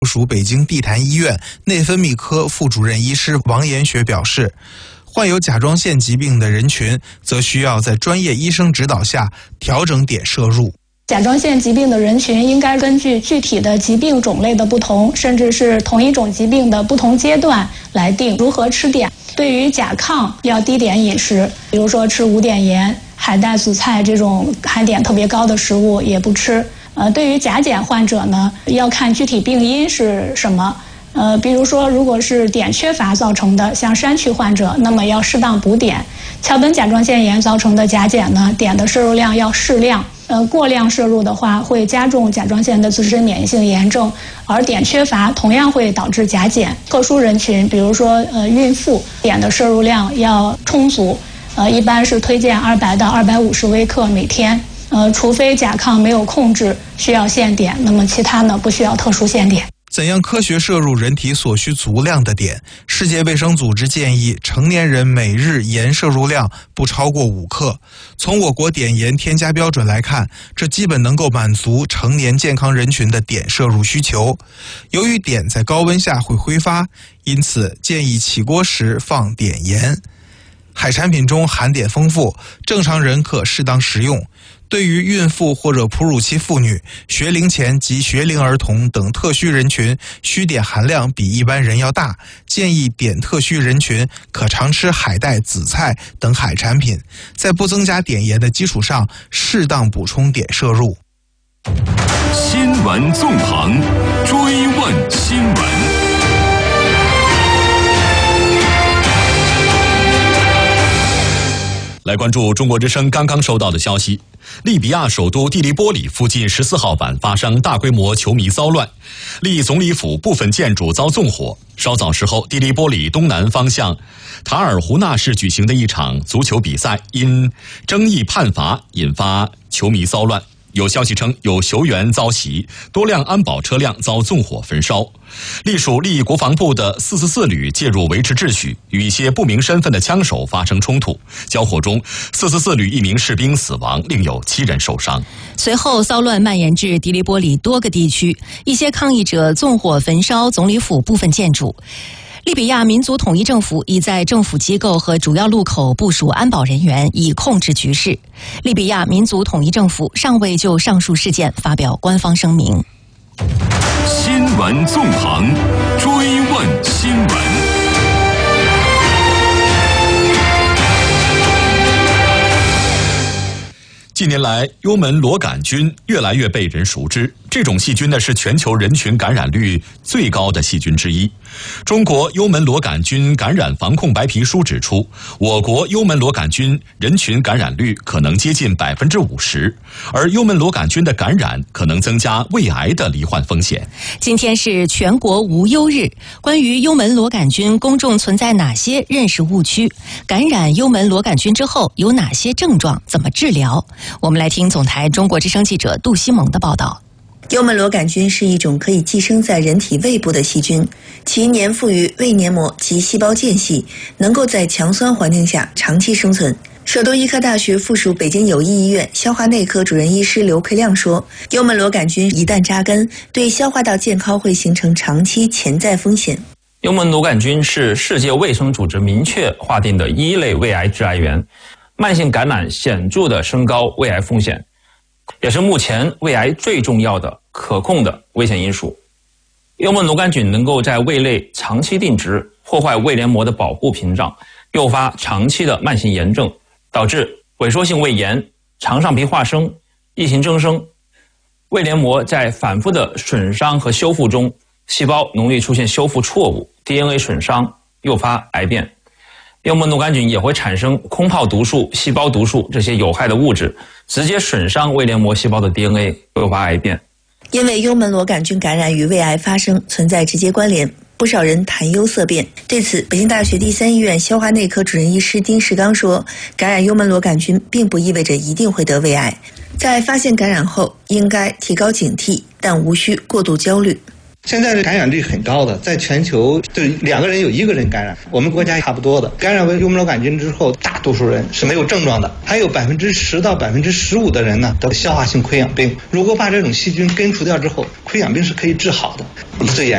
属北京地坛医院内分泌科副主任医师王延学表示，患有甲状腺疾病的人群则需要在专业医生指导下调整碘摄入。 甲状腺疾病的人群应该根据具体的疾病种类的不同，甚至是同一种疾病的不同阶段来定如何吃碘。对于甲亢要低碘饮食，比如说吃无碘盐、海带、紫菜这种含碘特别高的食物也不吃。对于甲减患者呢，要看具体病因是什么。比如说，如果是碘缺乏造成的，像山区患者，那么要适当补碘。桥本甲状腺炎造成的甲减呢，碘的摄入量要适量。过量摄入的话，会加重甲状腺的自身免疫性炎症，而碘缺乏同样会导致甲减。特殊人群，比如说孕妇，碘的摄入量要充足，一般是推荐200到250微克每天。除非甲亢没有控制，需要限碘，那么其他呢不需要特殊限碘。 怎样科学摄入人体所需足量的碘？世界卫生组织建议成年人每日盐摄入量不超过5克。从我国碘盐添加标准来看，这基本能够满足成年健康人群的碘摄入需求。由于碘在高温下会挥发，因此建议起锅时放碘盐。海产品中含碘丰富，正常人可适当食用。对于孕妇或者哺乳期妇女、学龄前及学龄儿童等特需人群，需碘含量比一般人要大，建议碘特需人群可常吃海带、紫菜等海产品，在不增加碘盐的基础上，适当补充碘摄入。 新闻纵横，追问新闻。来关注中国之声刚刚收到的消息，利比亚首都蒂利波里附近14号晚发生大规模球迷骚乱，利总理府部分建筑遭纵火。稍早时候，蒂利波里东南方向塔尔胡纳市举行的一场足球比赛因争议判罚引发球迷骚乱。有消息称，有球员遭袭，多辆安保车辆遭纵火焚烧。隶属利国防部的444旅介入维持秩序，与一些不明身份的枪手发生冲突。交火中，444旅1名士兵死亡，另有7人受伤。 随后，骚乱蔓延至迪利波里多个地区，一些抗议者纵火焚烧总理府部分建筑。利比亚民族统一政府已在政府机构和主要路口部署安保人员，以控制局势。利比亚民族统一政府尚未就上述事件发表官方声明。 新闻纵横，追问新闻。近年来，幽门螺杆菌越来越被人熟知。这种细菌呢，是全球人群感染率最高的细菌之一。中国幽门螺杆菌感染防控白皮书指出，我国幽门螺杆菌人群感染率可能接近50%，而幽门螺杆菌的感染可能增加胃癌的罹患风险。 今天是全国无忧日，关于幽门螺杆菌，公众存在哪些认识误区？感染幽门螺杆菌之后有哪些症状？怎么治疗？我们来听总台中国之声记者杜西蒙的报道。 幽门螺杆菌是一种可以寄生在人体胃部的细菌，其粘附于胃黏膜及细胞间隙，能够在强酸环境下长期生存。首都医科大学附属北京友谊医院消化内科主任医师刘培亮说，幽门螺杆菌一旦扎根，对消化道健康会形成长期潜在风险。 幽门螺杆菌是世界卫生组织明确划定的1类胃癌致癌源，慢性感染显著地升高胃癌风险，也是目前胃癌最重要的可控的危险因素。幽门螺杆菌能够在胃内长期定植，破坏胃黏膜的保护屏障，诱发长期的慢性炎症，导致萎缩性胃炎、肠上皮化生、异形增生。胃黏膜在反复的损伤和修复中，细胞容易出现修复错误、DNA 损伤，诱发癌变。幽门螺杆菌也会产生空泡毒素、细胞毒素这些有害的物质，直接损伤胃黏膜细胞的 DNA， 诱发癌变。 因为幽门螺杆菌感染与胃癌发生存在直接关联，不少人谈忧色变。对此，北京大学第3医院消化内科主任医师丁世刚说，感染幽门螺杆菌并不意味着一定会得胃癌，在发现感染后应该提高警惕，但无需过度焦虑。 现在的感染率很高的，在全球就2个人有1个人感染，我们国家也差不多的。感染为幽门螺杆菌之后，大多数人是没有症状的，还有10%到15%的人呢得消化性溃疡病。如果把这种细菌根除掉之后，溃疡病是可以治好的。最严